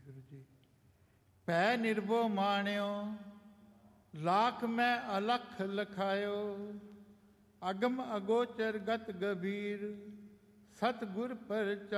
ਵਾਹਿਗੁਰੂ ਜੀ। ਪੈ ਨਿਰਭਉ ਮਾਣਿਓ, ਲਾਖ ਮੈਂ ਅਲਖ ਲਖਾਇਓ। ਅਗਮ ਅਗੋਚਰ ਗਤ ਗਭੀਰ, ਸਤਿਗੁਰ ਪਰਚਾ